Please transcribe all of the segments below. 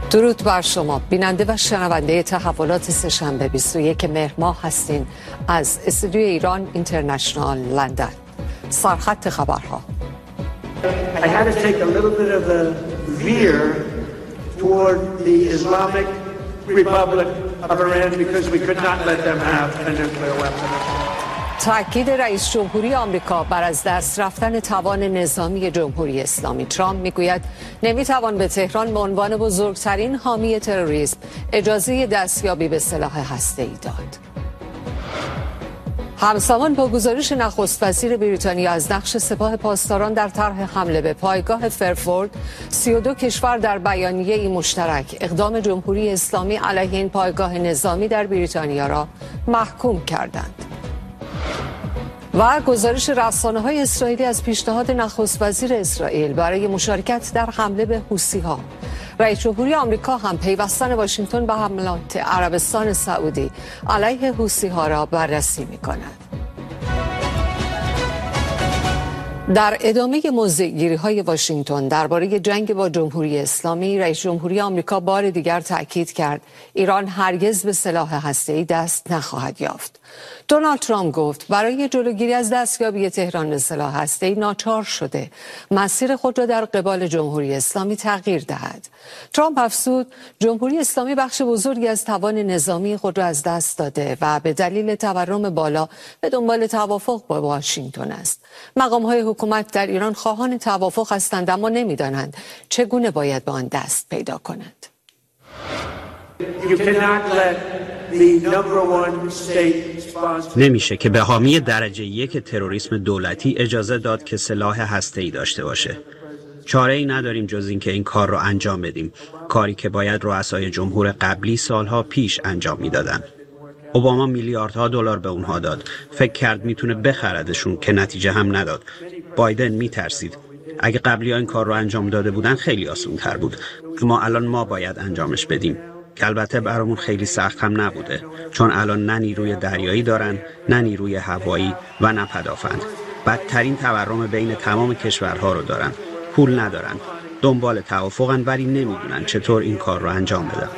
درود بر شما بیننده و شنونده تحولات سه‌شنبه 21 مهر ماه هستین از استودیوی ایران اینترنشنال لندن. سرخط خبرها. I had to take a little bit of a veer toward the Islamic Republic of Iran because we could not let them have a nuclear weapon. تأکید رئیس جمهوری آمریکا بر از دست رفتن توان نظامی جمهوری اسلامی. ترامپ میگوید نمیتوان به تهران به عنوان بزرگترین حامی تروریسم اجازه دستیابی به سلاح هسته‌ای داد. همزمان با گزارش نخست وزیر بریتانیا از نقش سپاه پاسداران در طرح حمله به پایگاه فرفورد، 32 کشور در بیانیه‌ای مشترک اقدام جمهوری اسلامی علیه این پایگاه نظامی در بریتانیا را محکوم کردند. و گزارش رسانه‌های اسرائیلی از پیشنهاد نخست وزیر اسرائیل برای مشارکت در حمله به حوثی‌ها. رئیس جمهوری آمریکا هم پیوستن واشنگتن به حملات عربستان سعودی علیه حوثی‌ها را بررسی می‌کند. در ادامه موضع‌گیری‌های واشنگتن درباره جنگ با جمهوری اسلامی، رئیس جمهوری آمریکا بار دیگر تأکید کرد ایران هرگز به سلاح هسته‌ای دست نخواهد یافت. دونالد ترامپ گفت برای جلوگیری از دستیابی تهران به سلاح هسته‌ای ناچار شده مسیر خود را در قبال جمهوری اسلامی تغییر دهد. ترامپ افزود جمهوری اسلامی بخش بزرگی از توان نظامی خود را از دست داده و به دلیل تورم بالا به دنبال توافق با واشنگتن است. مقام‌های حکومت در ایران خواهان توافق هستند اما نمی‌دانند چگونه باید به آن دست پیدا کنند. نمیشه که به حامی درجه 1 تروریسم دولتی اجازه داد که سلاح هسته‌ای داشته باشه. چاره‌ای نداریم جز این که این کار رو انجام بدیم، کاری که باید رؤسای جمهور قبلی سالها پیش انجام میدادن. اوباما میلیاردها دلار به اونها داد، فکر کرد میتونه بخردشون که نتیجه هم نداد. بایدن میترسید اگه قبلی‌ها این کار رو انجام داده بودن خیلی آسان‌تر بود، اما الان ما باید انجامش بدیم. که البته برامون خیلی سخت هم نبوده، چون الان نه نیروی دریایی دارن، نه نیروی هوایی و نه پدافند. بدترین تورم بین تمام کشورها رو دارن، پول ندارن، دنبال توافقن ولی نمیدونن چطور این کار رو انجام بدن.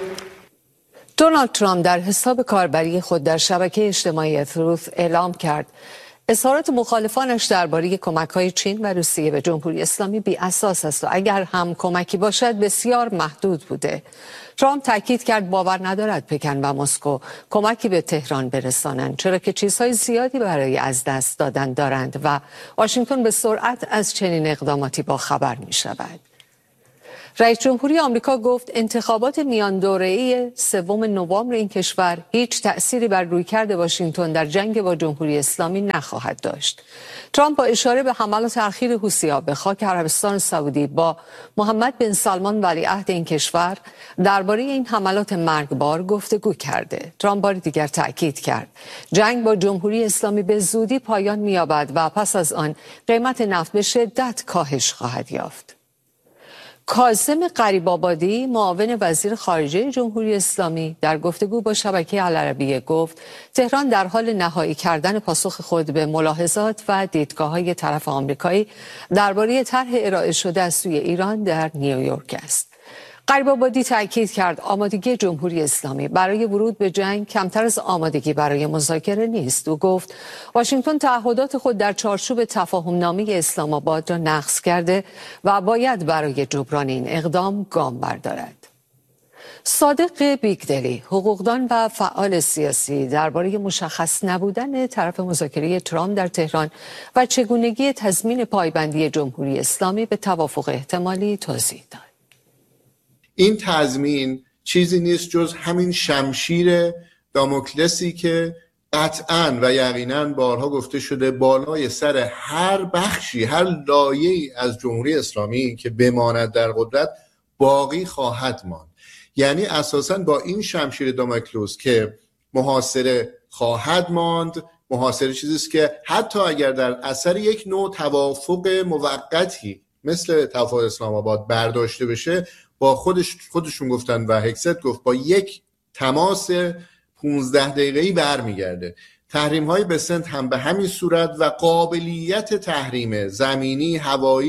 دونالد ترامپ در حساب کاربری خود در شبکه اجتماعی تروث اعلام کرد اظهارات مخالفانش درباره کمک‌های چین و روسیه به جمهوری اسلامی بی اساس است و اگر هم کمکی باشد بسیار محدود بوده. ترامپ تاکید کرد باور ندارد پکن و مسکو کمکی به تهران برسانند، چرا که چیزهای زیادی برای از دست دادن دارند و واشنگتن به سرعت از چنین اقداماتی با خبر می شود. رئیس جمهوری آمریکا گفت انتخابات میان دوره‌ای 3 نوامبر این کشور هیچ تأثیری بر رویکرد واشنگتن در جنگ با جمهوری اسلامی نخواهد داشت. ترامپ با اشاره به حملات اخیر حوثی‌ها به خاک عربستان سعودی با محمد بن سلمان ولیعهد این کشور درباره این حملات مرگبار گفتگو کرده. ترامپ بار دیگر تأکید کرد جنگ با جمهوری اسلامی به زودی پایان می‌یابد و پس از آن قیمت نفت به شدت کاهش خواهد یافت. کاظم غریب‌آبادی معاون وزیر خارجه جمهوری اسلامی در گفتگو با شبکه العربیه گفت تهران در حال نهایی کردن پاسخ خود به ملاحظات و دیدگاه‌های طرف آمریکایی درباره طرح ارائه شده از سوی ایران در نیویورک است. غریب‌آبادی تأکید کرد آمادگی جمهوری اسلامی برای ورود به جنگ کمتر از آمادگی برای مذاکره نیست. او گفت واشنگتن تعهدات خود در چارچوب تفاهم‌نامه اسلام آباد را نقض کرده و باید برای جبران این اقدام گام بردارد. صادق بیگدلی، حقوقدان و فعال سیاسی درباره مشخص نبودن طرف مذاکره ترامپ در تهران و چگونگی تضمین پایبندی جمهوری اسلامی به توافق احتمالی توضیح داد. این تضمین چیزی نیست جز همین شمشیر داموکلسی که قطعاً و یقیناً بارها گفته شده بالای سر هر بخشی، هر لایه‌ای از جمهوری اسلامی که بماند در قدرت باقی خواهد ماند. یعنی اساساً با این شمشیر داموکلس که محاصره خواهد ماند، محاصره چیزی است که حتی اگر در اثر یک نوع توافق موقتی مثل توافق اسلام آباد برداشته بشه، با خودشون گفتن و هکست گفت با یک تماس 15 دقیقه‌ای برمیگرده. تحریم‌های به سند هم به همین صورت و قابلیت تحریم زمینی، هوایی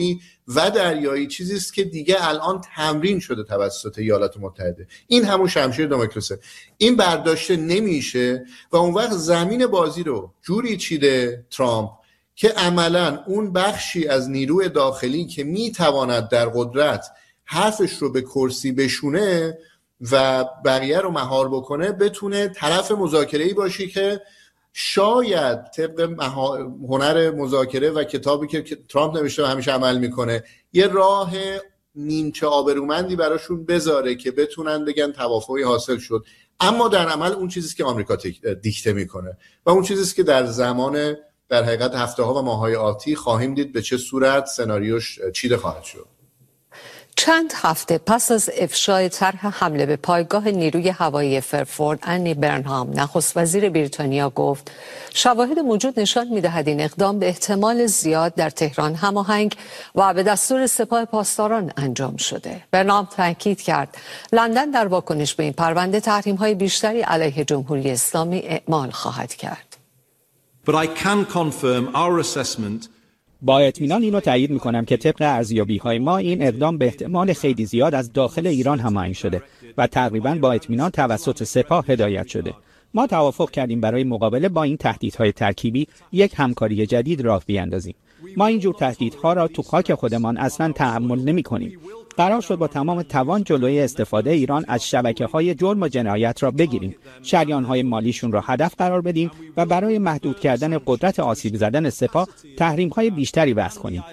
و دریایی چیزی است که دیگه الان تمرین شده توسط ایالات متحده. این همون شمشیر داموکلسه. این برداشته نمیشه و اون وقت زمین بازی رو جوری چیده ترامپ که عملاً اون بخشی از نیروی داخلی که میتواند در قدرت حرفش رو به کرسی بشونه و بقیه رو مهار بکنه، بتونه طرف مذاکره‌ای باشی که شاید طبق هنر مذاکره و کتابی که ترامپ نوشته و همیشه عمل میکنه یه راه نیمچه آبرومندی براشون بذاره که بتونن بگن توافقی حاصل شد. اما در عمل اون چیزیست که آمریکا دیکته میکنه و اون چیزیست که در حقیقت هفته ها و ماهای آتی خواهیم دید به چه صورت سناریوش چیده خواهد شد. چند هفته پس از افشای طرح حمله به پایگاه نیروی هوایی فرفورد، انی برنهام نخست وزیر بریتانیا گفت شواهد موجود نشان می‌دهد این اقدام به احتمال زیاد در تهران هماهنگ و به دستور سپاه پاسداران انجام شده. برنهام تاکید کرد لندن در واکنش به این پرونده تحریم‌های بیشتری علیه جمهوری اسلامی اعمال خواهد کرد. But I can confirm our assessment. با اطمینان اینو تایید میکنم که طبق ارزیابی‌های ما این اقدام به احتمال خیلی زیاد از داخل ایران هماهنگ شده و تقریباً با اطمینان توسط سپاه هدایت شده. ما توافق کردیم برای مقابله با این تهدیدهای ترکیبی یک همکاری جدید راه بیاندازیم. ما این جور تهدیدها را تو خاک خودمان اصلاً تحمل نمی‌کنیم. قرار شد با تمام توان جلوی استفاده ایران از شبکه‌های جرم و جنایت را بگیریم، شریان‌های مالیشون را هدف قرار بدیم و برای محدود کردن قدرت آسیب زدن سپاه تحریم‌های بیشتری وضع کنیم.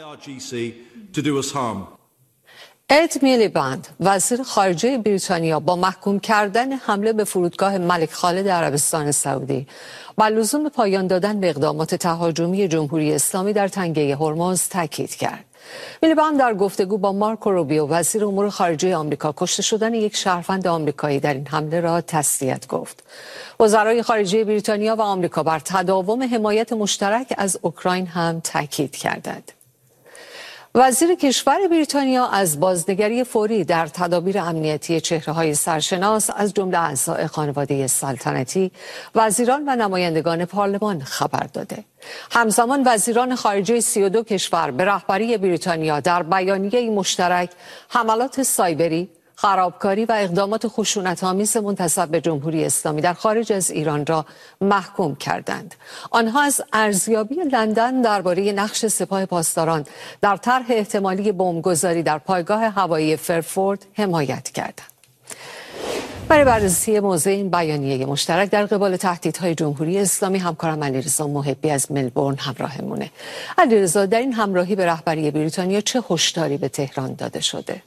اد میلیبند وزیر خارجه بریتانیا با محکوم کردن حمله به فرودگاه ملک خالد عربستان سعودی و لزوم پایان دادن به اقدامات تهاجمی جمهوری اسلامی در تنگه هرمز تاکید کرد. میلیبند در گفتگو با مارکو روبیو وزیر امور خارجه آمریکا کشته شدن یک شهروند آمریکایی در این حمله را تسلیت گفت. وزرای خارجه بریتانیا و آمریکا بر تداوم حمایت مشترک از اوکراین هم تاکید کردند. وزیر کشور بریتانیا از بازنگری فوری در تدابیر امنیتی چهره‌های سرشناس از جمله اعضای خانواده سلطنتی، وزیران و نمایندگان پارلمان خبر داده. همزمان وزیران خارجه 32 کشور به رهبری بریتانیا در بیانیه‌ای مشترک حملات سایبری، خرابکاری و اقدامات خشونت‌آمیز منتسب به جمهوری اسلامی در خارج از ایران را محکوم کردند. آنها از ارزیابی لندن درباره نقش سپاه پاسداران در طرح احتمالی بمبگذاری در پایگاه هوایی فرفورد حمایت کردند. برای بررسی موضوع این بیانیه مشترک در قبال تهدیدهای جمهوری اسلامی همکارم علیرضا محبی از ملبورن همراهمونه. علیرضا، در این همراهی به رهبری بریتانیا چه هشداری به تهران داده شده؟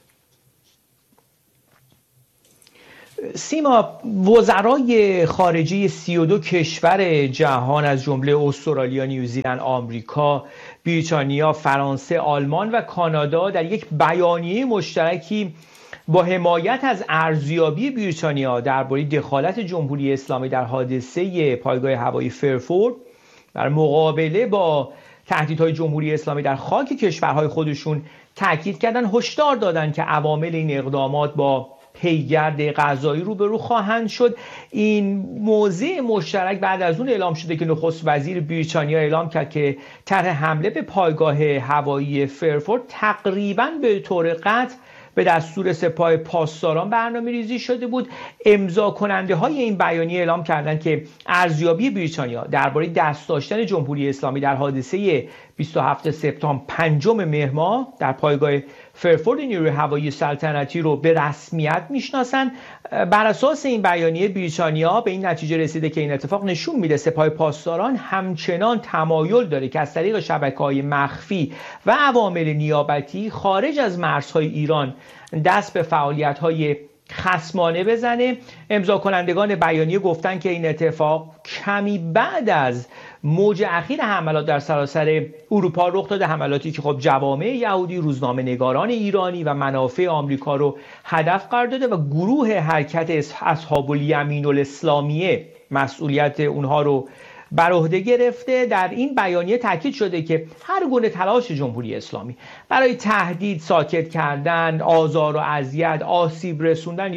سیما، وزرای خارجه 32 کشور جهان از جمله استرالیا، نیوزیلند، آمریکا، بریتانیا، فرانسه، آلمان و کانادا در یک بیانیه مشترکی با حمایت از ارزیابی بریتانیا درباره دخالت جمهوری اسلامی در حادثه پایگاه هوایی فرفورد در مقابله با تهدیدهای جمهوری اسلامی در خاک کشورهای خودشون تاکید کردن، هشدار دادن که عوامل این اقدامات با پیگرد قضایی روبرو خواهند شد. این موضع مشترک بعد از اون اعلام شده که نخست وزیر بریتانیا اعلام کرد که طرح حمله به پایگاه هوایی فرفورد تقریباً به طور قطع به دستور سپاه پاسداران برنامه‌ریزی شده بود. امضا کننده های این بیانیه اعلام کردند که ارزیابی بریتانیا درباره دست داشتن جمهوری اسلامی در حادثه 27 سپتامبر 5 مهر ماه در پایگاه فرفورد نیروی هوایی سلطنتی رو به رسمیت میشناسند. بر اساس این بیانیه بریتانیا به این نتیجه رسیده که این اتفاق نشون میده سپاه پاسداران همچنان تمایل داره که از طریق شبکه‌های مخفی و عوامل نیابتی خارج از مرزهای ایران دست به فعالیت‌های خصمانه بزنه. امضا کنندگان بیانیه گفتن که این اتفاق کمی بعد از موج اخیر حملات در سراسر اروپا رخ داده، حملاتی که خب جوامع یهودی، روزنامه‌نگاران ایرانی و منافع آمریکا رو هدف قرار داده و گروه حرکت اصحاب الیمین الاسلامیه مسئولیت اونها رو بر عهده گرفته. در این بیانیه تاکید شده که هر گونه تلاش جمهوری اسلامی برای تهدید، ساکت کردن، آزار و اذیت، آسیب رسوندن یا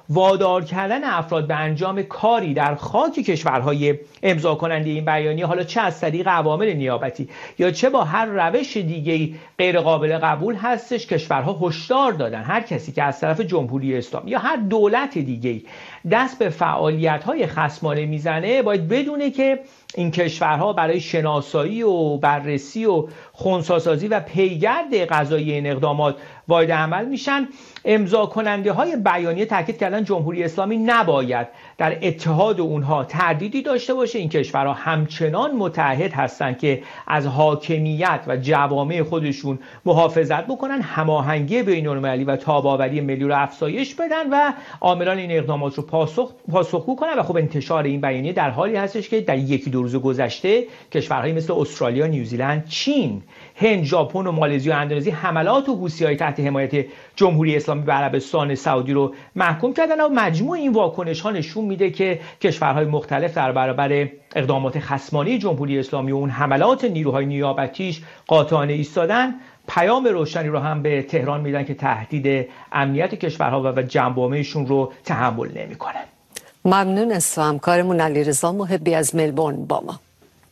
وادار کردن افراد به انجام کاری در خاک کشورهای امضا کننده این بیانیه، حالا چه از طریق عوامل نیابتی یا چه با هر روش دیگه‌ای غیر قابل قبول هستش، کشورها هشدار دادن هر کسی که از طرف جمهوری اسلامی یا هر دولت دیگه‌ای دست به فعالیت‌های خصمانه میزنه باید بدونه که این کشورها برای شناسایی و بررسی و خنثی‌سازی و پیگرد قضایی این اقدامات وارد عمل میشن. امضا کننده های بیانیه تاکید کردن جمهوری اسلامی نباید در اتحاد اونها تردیدی داشته باشه. این کشورها همچنان متعهد هستند که از حاکمیت و جوامع خودشون محافظت بکنن، هماهنگی بین‌المللی و تاب‌آوری ملی رو افزایش بدن و عاملان این اقدامات رو پاسخگو کنن. و خب انتشار این بیانیه در حالی هستش که در یکی دو روز گذشته کشورهایی مثل استرالیا، نیوزیلند، چین، هند، ژاپن و مالزی و اندونزی حملات و حوثی‌های تحت حمایت جمهوری اسلامی به عربستان سعودی رو محکوم کردن و مجموع این واکنش‌ها نشون میده که کشورهای مختلف در برابر اقدامات خصمانه جمهوری اسلامی و اون حملات نیروهای نیابتیش قاطعانه ایستادن. پیام روشنی رو هم به تهران میدن که تهدید امنیت کشورها و جنبامهشون رو تحمل نمی‌کنن. ممنون از همکارمون علیرضا محبی از ملبورن با ما.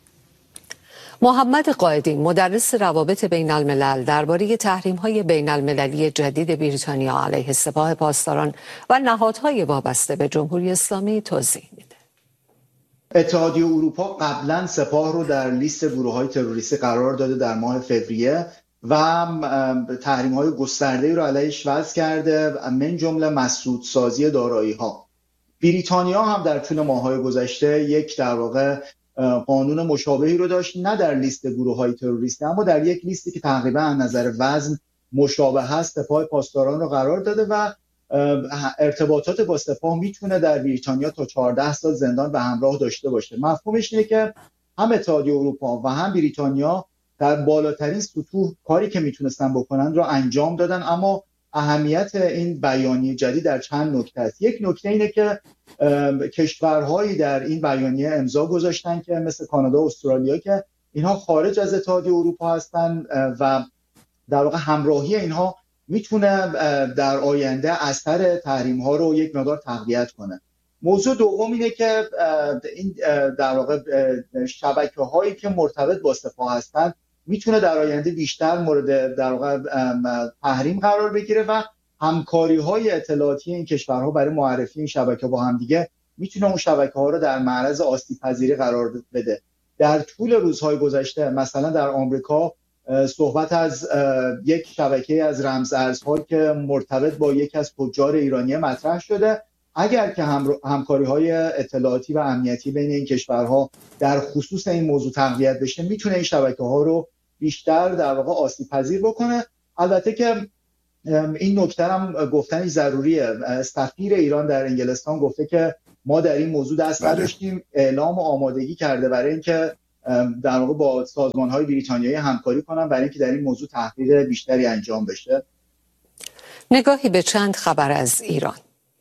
محمد قائدی مدرس روابط بین الملل درباره تحریم‌های بین المللی جدید بریتانیا علیه سپاه پاسداران و نهادهای وابسته به جمهوری اسلامی توضیح میده. اتحادیه اروپا قبلا سپاه رو در لیست گروه‌های تروریستی قرار داده در ماه فوریه و تحریم‌های گسترده‌ای رو علیهش وضع کرده، من جمله مسدودسازی دارایی‌ها. بریتانیا هم در طول ماه‌های گذشته یک در واقع قانون مشابهی رو داشت، نه در لیست گروه‌های تروریستی اما در یک لیستی که تقریبا از نظر وزن مشابه هست سپاه پاسداران رو قرار داده و ارتباطات با سپاه میتونه در بریتانیا تا 14 سال زندان به همراه داشته باشه. مفهومش اینه که هم اتحادیه اروپا و هم بریتانیا در بالاترین سطوح کاری که میتونستن بکنن رو انجام دادن، اما اهمیت این بیانیه جدید در چند نکته است. یک نکته اینه که کشورهایی در این بیانیه امضا گذاشتن که مثل کانادا و استرالیا که اینها خارج از اتحادیه اروپا هستن و در واقع همراهی اینها میتونه در آینده اثر تحریم ها رو یک مقدار تقویت کنه. موضوع دوم اینه که این در واقع شبکه هایی که مرتبط با سپاه هستن میتونه در آینده بیشتر مورد در واقع تحریم قرار بگیره و همکاری های اطلاعاتی این کشورها برای معرفی این شبکه با هم دیگه میتونه اون شبکه ها رو در معرض آسیب پذیری قرار بده. در طول روزهای گذشته مثلا در آمریکا صحبت از یک شبکه از رمزارزها که مرتبط با یک از تجار ایرانی مطرح شده. اگر که همکاری های اطلاعاتی و امنیتی بین این کشورها در خصوص این موضوع تقویت بشه میتونه این شبکه ها رو بیشتر در واقع آسیب پذیر بکنه. البته که این نکته هم گفتنش ضروریه. سفیر ایران در انگلستان گفته که ما در این موضوع دست نداشتیم، اعلام و آمادگی کرده برای اینکه در واقع با سازمان‌های بریتانیایی همکاری کنن برای اینکه در این موضوع تحقیق بیشتری انجام بشه. نگاهی به چند خبر از ایران.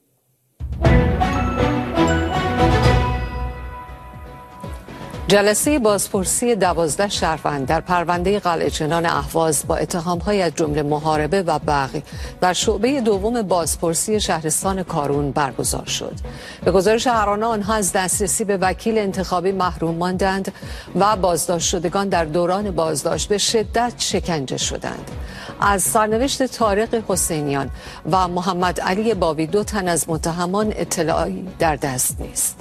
جلسه بازپرسی 12 شهروند در پرونده قلعه چنان اهواز با اتهام‌های از جمله محاربه و بغی در شعبه دوم بازپرسی شهرستان کارون برگزار شد. به گزارش هرانه آنها از دسترسی به وکیل انتخابی محروم ماندند و بازداشت شدگان در دوران بازداشت به شدت شکنجه شدند. از سرنوشت طارق حسینیان و محمد علی باوی 2 تن از متهمان اطلاعی در دست نیست.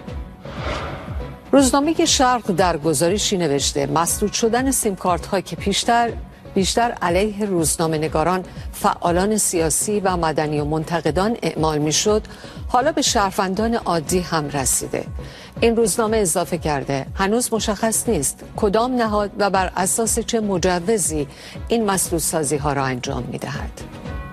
روزنامه شرق در گزارشی نوشته مسدود شدن سیم کارت ها که بیشتر علیه روزنامه نگاران، فعالان سیاسی و مدنی و منتقدان اعمال می شد حالا به شهروندان عادی هم رسیده. این روزنامه اضافه کرده هنوز مشخص نیست کدام نهاد و بر اساس چه مجوزی این مسدودسازی ها را انجام می دهد.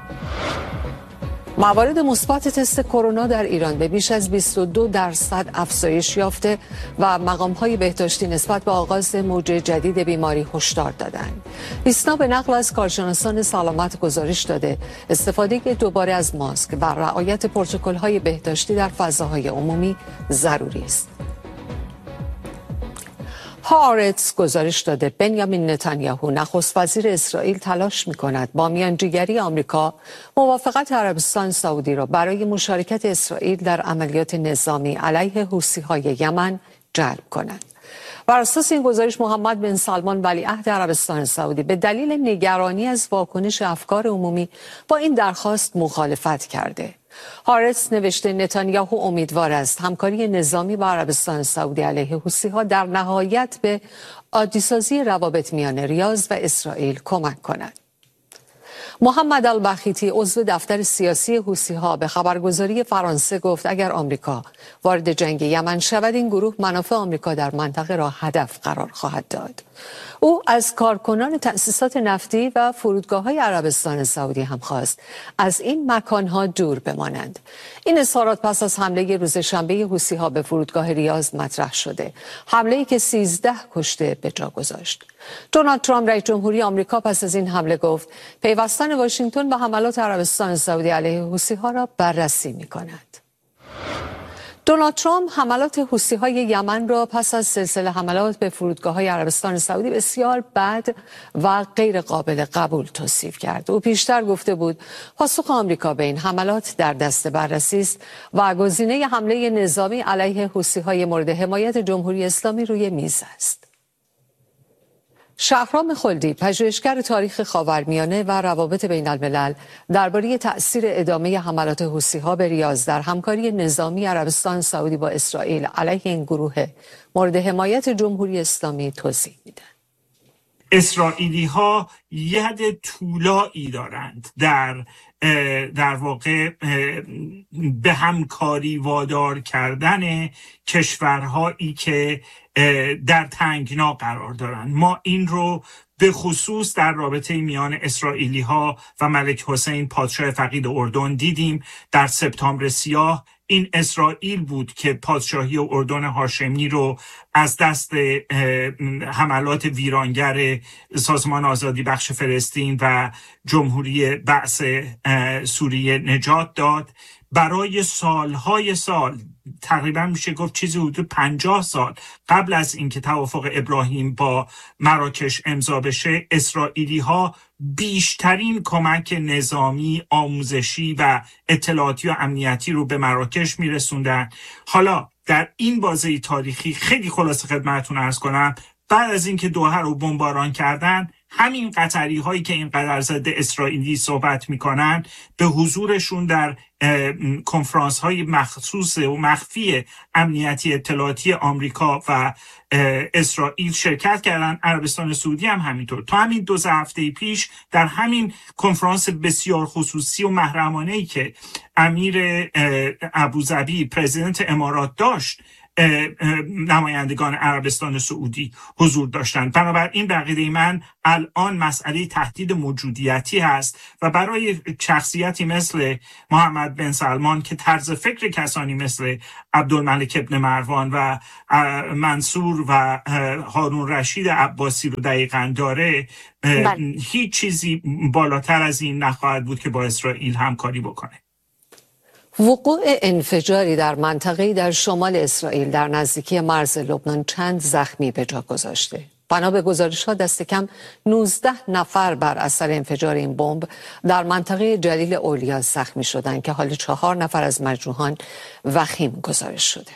موارد مثبت تست کرونا در ایران به بیش از 22% افزایش یافته و مقام‌های بهداشتی نسبت به آغاز موج جدید بیماری هشدار دادند. ایسنا به نقل از کارشناسان سلامت گزارش داده استفاده دوباره از ماسک و رعایت پروتکل‌های بهداشتی در فضاهای عمومی ضروری است. هارتز گزارش داده بنیامین نتانیاهو نخست وزیر اسرائیل تلاش می‌کند با میانجیگری آمریکا موافقت عربستان سعودی را برای مشارکت اسرائیل در عملیات نظامی علیه حوثی‌های یمن جلب کند. بر اساس این گزارش محمد بن سلمان ولیعهد عربستان سعودی به دلیل نگرانی از واکنش افکار عمومی با این درخواست مخالفت کرده. هارتز نوشته نتانیاهو امیدوار است همکاری نظامی با عربستان سعودی علیه حوثی‌ها در نهایت به عادی‌سازی روابط میان ریاض و اسرائیل کمک کند. محمد البخیتی عضو دفتر سیاسی حوثی‌ها به خبرگزاری فرانسه گفت اگر آمریکا وارد جنگ یمن شود این گروه منافع آمریکا در منطقه را هدف قرار خواهد داد. او از کارکنان تأسیسات نفتی و فرودگاه‌های عربستان سعودی هم خواست از این مکانها دور بمانند. این اظهارات پس از حمله روز شنبه حوثی‌ها به فرودگاه ریاض مطرح شده، حمله‌ای که 13 کشته به جا گذاشت. دونالد ترامپ رئیس جمهوری آمریکا پس از این حمله گفت پیوستن واشنگتن به حملات عربستان سعودی علیه حوثی‌ها را بررسی می‌کند. دونالد ترامپ حملات حوثی‌های یمن را پس از سلسله حملات به فرودگاه‌های عربستان سعودی بسیار بد و غیر قابل قبول توصیف کرد. او پیشتر گفته بود پاسخ آمریکا به این حملات در دست بررسی است و گزینه حمله نظامی علیه حوثی‌های مورد حمایت جمهوری اسلامی روی میز است. شهرام خلدی، پژوهشگر تاریخ خاورمیانه و روابط بین الملل، درباره تأثیر ادامه حملات حوثی‌ها به ریاض در همکاری نظامی عربستان سعودی با اسرائیل علیه این گروه مورد حمایت جمهوری اسلامی توضیح میدن. اسرائیلی‌ها ید طولایی دارند در واقع به همکاری وادار کردن کشورهایی که در تنگنا قرار دارند. ما این رو به خصوص در رابطه میان اسرائیلی‌ها و ملک حسین پادشاه فقید اردن دیدیم. در سپتامبر سیاه این اسرائیل بود که پادشاهی اردن هاشمی رو از دست حملات ویرانگر سازمان آزادی بخش فلسطین و جمهوری بعث سوریه نجات داد. برای سالهای سال، تقریبا میشه گفت چیزی حدود 50 سال قبل از اینکه توافق ابراهیم با مراکش امضا بشه، اسرائیلی ها بیشترین کمک نظامی، آموزشی و اطلاعاتی و امنیتی رو به مراکش میرسوندن. حالا در این بازه تاریخی خیلی خلاصه خدمتتون عرض کنم، بعد از اینکه دوحه رو بمباران کردن، همین قطری هایی که اینقدر ضد اسرائیلی صحبت میکنن به حضورشون در کنفرانس های مخصوص و مخفی امنیتی اطلاعاتی آمریکا و اسرائیل شرکت کردن. عربستان سعودی هم همینطور. تا همین 2 هفته پیش در همین کنفرانس بسیار خصوصی و محرمانه‌ای که امیر ابوظبی پرزیدنت امارات داشت، نمایندگان عربستان سعودی حضور داشتند. بنابراین به عقیده من الان مسئله تهدید موجودیتی هست و برای شخصیتی مثل محمد بن سلمان که طرز فکر کسانی مثل عبدالملک ابن مروان و منصور و هارون رشید عباسی رو دقیقاً داره، هیچ چیزی بالاتر از این نخواهد بود که با اسرائیل همکاری بکنه. وقوع انفجاری در منطقه‌ای در شمال اسرائیل در نزدیکی مرز لبنان چند زخمی به جا گذاشته. بنا به گزارش‌ها دست کم 19 نفر بر اثر انفجار این بمب در منطقه جلیل اولیا زخمی شدند که حال 4 نفر از مجروحان وخیم گزارش شده.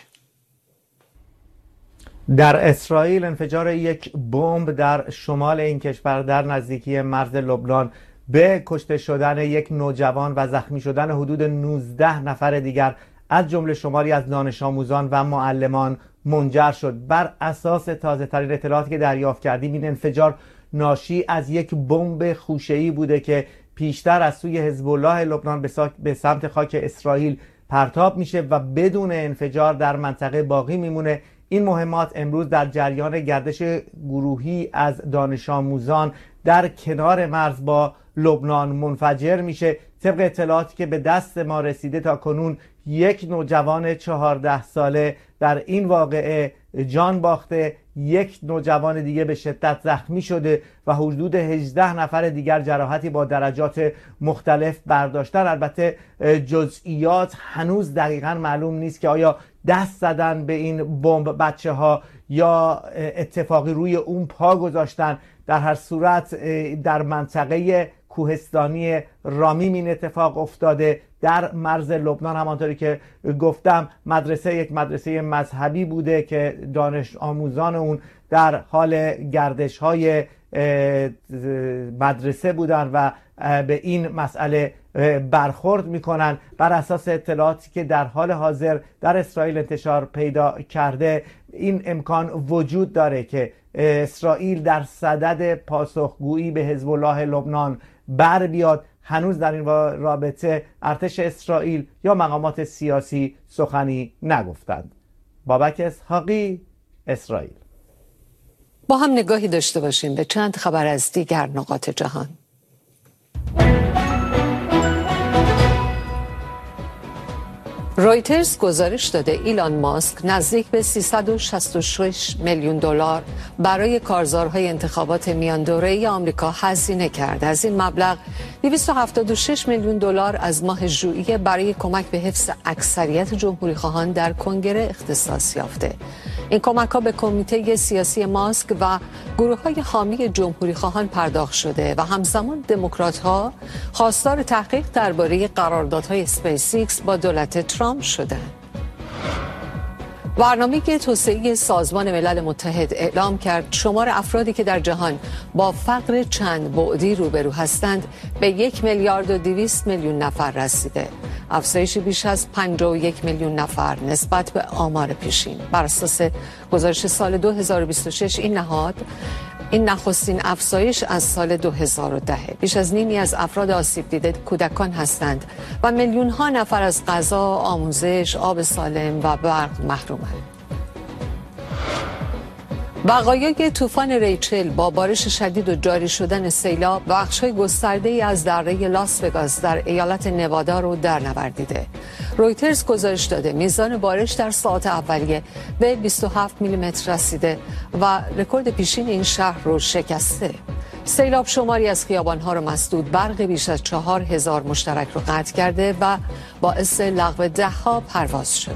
در اسرائیل انفجار یک بمب در شمال این کشور در نزدیکی مرز لبنان به کشته شدن یک نوجوان و زخمی شدن حدود 19 نفر دیگر از جمله شماری از دانش آموزان و معلمان منجر شد. بر اساس تازه ترین اطلاعاتی که دریافت کردیم این انفجار ناشی از یک بمب خوشه‌ای بوده که پیشتر از سوی حزب الله لبنان به سمت خاک اسرائیل پرتاب میشه و بدون انفجار در منطقه باقی میمونه. این مهمات امروز در جریان گردش گروهی از دانش آموزان در کنار مرز با لبنان منفجر میشه. طبق اطلاعاتی که به دست ما رسیده تا کنون یک نوجوان 14 ساله در این واقعه جان باخته، یک نوجوان دیگه به شدت زخمی شده و حدود 18 نفر دیگر جراحتی با درجات مختلف برداشتن. البته جزئیات هنوز دقیقاً معلوم نیست که آیا دست زدن به این بمب بچه ها یا اتفاقی روی اون پا گذاشتن. در هر صورت در منطقه کوهستانی رامیم این اتفاق افتاده در مرز لبنان. همانطوری که گفتم یک مدرسه مذهبی بوده که دانش آموزان اون در حال گردش های مدرسه بودن و به این مسئله برخورد میکنن. بر اساس اطلاعاتی که در حال حاضر در اسرائیل انتشار پیدا کرده این امکان وجود داره که اسرائیل در صدد پاسخگویی به حزب الله لبنان بر بیاد. هنوز در این رابطه ارتش اسرائیل یا مقامات سیاسی سخنی نگفتند. بابک اسحاقی، اسرائیل. با هم نگاهی داشته باشیم به چند خبر از دیگر نقاط جهان. رویترز گزارش داده ایلان ماسک نزدیک به 366 میلیون دلار برای کارزارهای انتخابات میان دوره‌ای آمریکا هزینه کرد. از این مبلغ 276 میلیون دلار از ماه ژوئیه برای کمک به حفظ اکثریت جمهوری‌خواهان در کنگره اختصاص یافته. این کمک‌ها به کمیته سیاسی ماسک و گروه‌های حامی جمهوری‌خواهان پرداخت شده و همزمان دموکرات‌ها خواستار تحقیق درباره قراردادهای اسپیس ایکس با دولت ترامپ شدند. برنامه توسعه سازمان ملل متحد اعلام کرد شمار افرادی که در جهان با فقر چند بعدی روبرو هستند به 1 میلیارد و 200 میلیون نفر رسیده. افزایشی بیش از 51 میلیون نفر نسبت به آمار پیشین. بر اساس گزارش سال 2026 این نخستین افزایش از سال 2010. بیش از نیمی از افراد آسیب دیده کودکان هستند و میلیون ها نفر از غذا، آموزش، آب سالم و برق محرومند. بقایای طوفان ریچل با بارش شدید و جاری شدن سیلاب بخش‌های گسترده‌ای از دره لاس وگاس در ایالت نوادا رو درنوردیده. رویترز گزارش داده میزان بارش در ساعات اولیه به 27 میلیمتر رسیده و رکورد پیشین این شهر رو شکسته. سیلاب شماری از خیابان‌ها رو مسدود، برق بیش از 4000 مشترک رو قطع کرده و باعث لغو ده‌ها پرواز شده.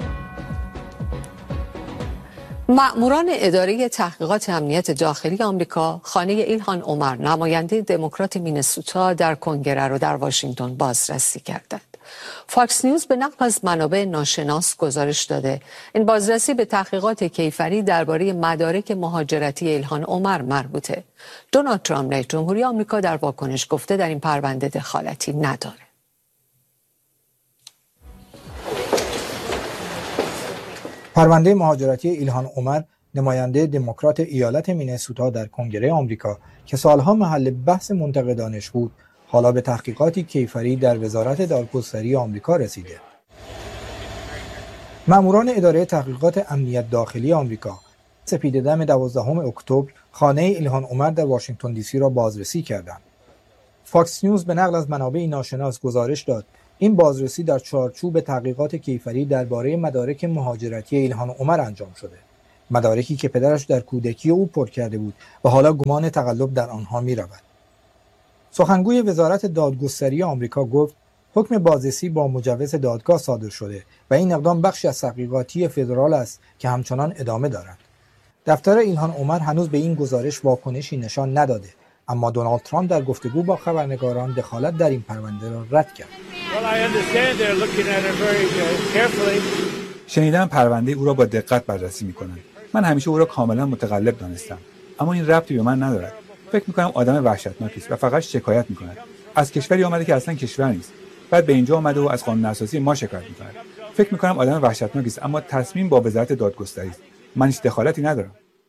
مأموران اداره تحقیقات امنیت داخلی آمریکا خانه ایلهان عمر نماینده دموکرات مینسوتا در کنگره را در واشنگتن بازرسی کردند. فاکس نیوز به نقل از منابع ناشناس گزارش داده این بازرسی به تحقیقات کیفری درباره مدارک مهاجرتی ایلهان عمر مربوطه. دونالد ترامپ رئیس جمهوری آمریکا در واکنش گفته در این پرونده دخالتی نداره. پرونده مهاجرتی ایلهان عمر نماینده دموکرات ایالت مینسوتا در کنگره آمریکا که سالها محل بحث منتقدانش بود، حالا به تحقیقاتی کیفری در وزارت دادگستری آمریکا رسیده. مأموران اداره تحقیقات امنیت داخلی آمریکا سپیده‌دم 12 اکتبر خانه ایلهان عمر در واشنگتن دی سی را بازرسی کردند. فاکس نیوز به نقل از منابع ناشناس گزارش داد این بازرسی در چارچوب تحقیقات کیفری درباره مدارک مهاجرتی ایلهان عمر انجام شده. مدارکی که پدرش در کودکی او پر کرده بود و حالا گمان تقلب در آنها می رود. سخنگوی وزارت دادگستری آمریکا گفت حکم بازرسی با مجوز دادگاه صادر شده و این اقدام بخشی از تحقیقاتی فدرال است که همچنان ادامه دارد. دفتر ایلهان عمر هنوز به این گزارش واکنشی نشان نداده، اما دونالد ترامپ در گفتگو با خبرنگاران دخالت در این پرونده را رد کرد. شنیدم پرونده او را با دقت بررسی می‌کنند. من همیشه او را کاملا متقلب دانستم، اما این ربطی به من ندارد. فکر می‌کنم آدم وحشتناکی است و فقط شکایت می‌کند. از کشوری آمده که اصلا کشور نیست. بعد به اینجا آمده و از قانون اساسی ما شکایت می‌کند. فکر می‌کنم آدم وحشتناکی است، اما تصمیم با وزارت دادگستری است. من هیچ دخالتی ندارم.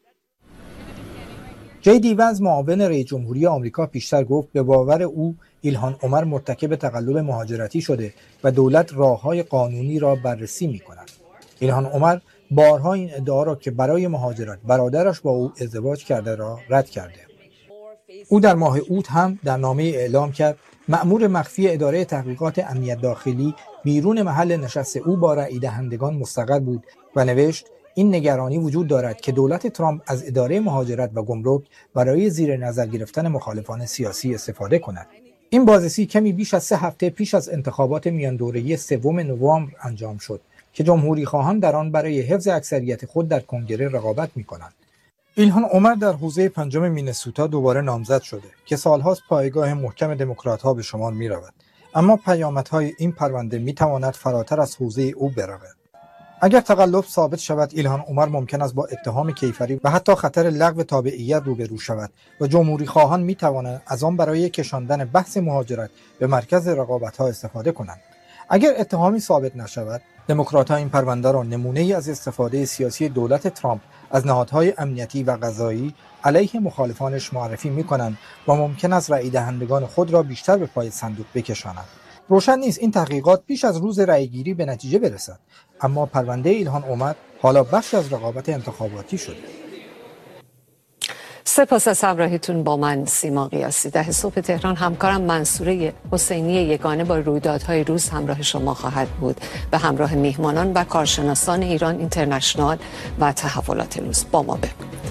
جی دی ونز معاون رئیس جمهوری آمریکا پیشتر گفت به باور او ایلهان عمر مرتکب تقلب مهاجرتی شده و دولت راه‌های قانونی را بررسی می‌کند. ایلهان عمر بارها این ادعا را که برای مهاجرت برادرش با او ازدواج کرده را رد کرده. او در ماه اوت هم در نامه اعلام کرد مأمور مخفی اداره تحقیقات امنیت داخلی بیرون محل نشست او با رأی دهندگان مستقر بود و نوشت این نگرانی وجود دارد که دولت ترامپ از اداره مهاجرت و گمرک برای زیر نظر گرفتن مخالفان سیاسی استفاده کند. این بازرسی کمی بیش از 3 هفته پیش از انتخابات میان دوره‌ای 3 نوامبر انجام شد که جمهوری خواهان در آن برای حفظ اکثریت خود در کنگره رقابت می‌کنند. ایلهان عمر در حوزه پنجم مینسوتا دوباره نامزد شده که سالهاست پایگاه محکم دموکرات‌ها به شمار می‌رود، اما پیامدهای این پرونده می‌تواند فراتر از حوزه او برود. اگر تقلب ثابت شود، ایلهان عمر ممکن است با اتهام کیفری و حتی خطر لغو تابعیت روبرو شود و جمهوری خواهان می‌توانند از آن برای کشاندن بحث مهاجرت به مرکز رقابت‌ها استفاده کنند. اگر اتهامی ثابت نشود، دموکرات‌ها این پرونده را نمونه‌ای از استفاده سیاسی دولت ترامپ از نهادهای امنیتی و قضایی علیه مخالفانش معرفی می‌کنند و ممکن است رأی دهندگان خود را بیشتر به پای صندوق بکشانند. روشن نیست این تحقیقات پیش از روز رأیگیری به نتیجه برسد، اما پرونده ایلهان عمر حالا بخشی از رقابت انتخاباتی شده. سپاس از همراهیتون با من سیما قیاسی. 10 صبح تهران همکارم منصوره حسینی یگانه با رویدادهای روز همراه شما خواهد بود به همراه میهمانان و کارشناسان ایران اینترنشنال و تحولات روز. با ما بمونید.